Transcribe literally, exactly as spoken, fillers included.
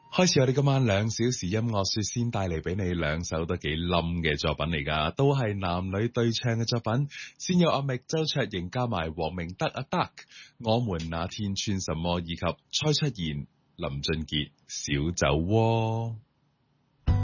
開始我哋今晚兩小時音樂說，先帶嚟俾你兩首都幾冧嘅作品嚟噶，都係男女對唱嘅作品。先有阿覓、周卓瑩加埋黃明德阿 Duck，我們那天穿什麼，以及蔡卓妍、林俊傑小酒窩。